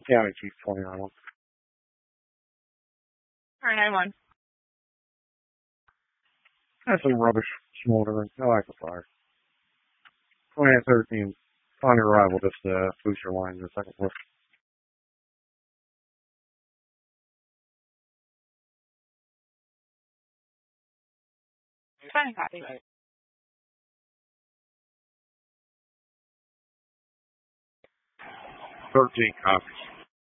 County Chief 2091. Alright, 9-1. That's some rubbish smoldering. I like the fire. 2013, on your arrival, just boost your line to the second floor. Fine, copy. 13 copies.